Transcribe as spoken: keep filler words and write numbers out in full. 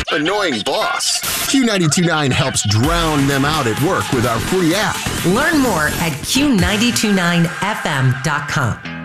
annoying boss. Q ninety-two point nine helps drown them out at work with our free app. Learn more at Q nine two nine F M dot com.